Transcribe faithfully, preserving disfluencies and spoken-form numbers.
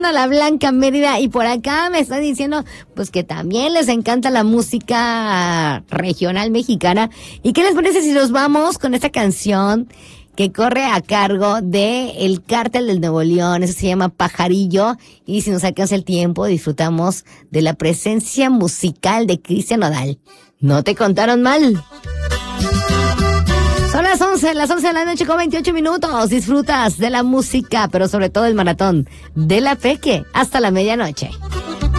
A la Blanca Mérida, y por acá me están diciendo pues que también les encanta la música regional mexicana. ¿Y qué les parece si nos vamos con esta canción que corre a cargo de el Cártel del Nuevo León? Eso se llama Pajarillo, y si nos alcanza el tiempo disfrutamos de la presencia musical de Cristian Nodal. No te contaron mal. Son las once, las once de la noche con veintiocho minutos. Disfrutas de la música, pero sobre todo el maratón de la Peque hasta la medianoche.